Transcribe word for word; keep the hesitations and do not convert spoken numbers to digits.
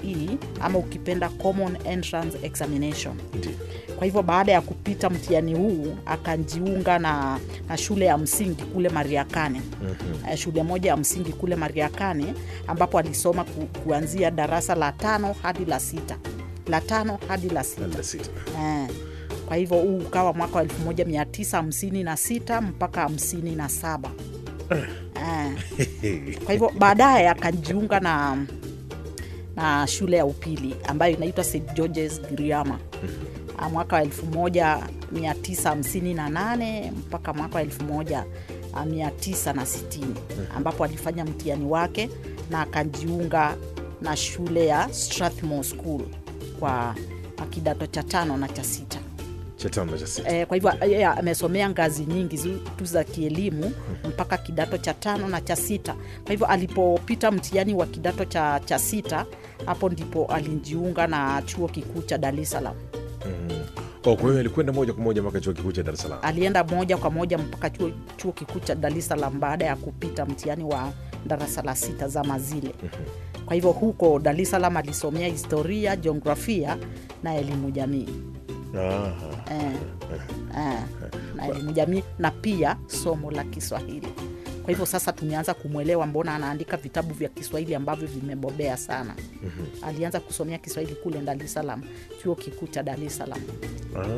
E ama ukipenda Common Entrance Examination. Ndiyo. Kwa hivyo baada ya kupita mtihani huu akajiunga na, na shule ya msingi kule Mariakane. Mm-hmm. Shule moja ya msingi kule Mariakane ambapo alisoma ku, kuanzia darasa la tano hadi la sita. La tano hadi la sita. La sita. Eh. Kwa hivyo huu ukawa mwaka wa elfu moja mia tisa hamsini na sita mpaka hamsini na saba. Eh. Kwa hivyo baadaye akajiunga na na shule ya upili ambayo inaitwa Saint George's Giriama. Mm-hmm. Mwaka wa elfu moja mia tisa hamsini na nane mpaka mwaka wa elfu moja mia tisa na sitini. Mm-hmm. Ambapo alifanya mtihani wake na akajiunga na shule ya Strathmore School kwa kidato cha tano na cha sita. Cha tano na cha sita. Eh, kwa hivyo yeye amesomea ngazi nyingi tu za kielimu. Mm-hmm. Mpaka kidato cha tano na cha sita. Kwa hivyo alipopita mtihani wa kidato cha, cha sita, hapo ndipo alijiunga na chuo kikuu cha Dar es Salaam. Mm-hmm. Oh, kwa hiyo alikwenda moja kwa moja mpaka chuo kikuu cha Dar es Salaam. Alienda moja kwa moja mpaka chuo, chuo kikuu cha Dar es Salaam baada ya kupita mtihani wa darasa la sita za mazile. Mm-hmm. Kwa hivyo huko Dar es Salaam alisomea historia, jiografia na elimu jamii. Aha. Eh, eh, na elimu jamii na pia somo la Kiswahili. Kwa hivyo sasa tumeanza kumwelewa mbona anaandika vitabu vya Kiswahili ambavyo vimebobea sana. Mm-hmm. Alianza kusomea Kiswahili kule Dar es Salaam, chuo kikuu cha Dar es Salaam.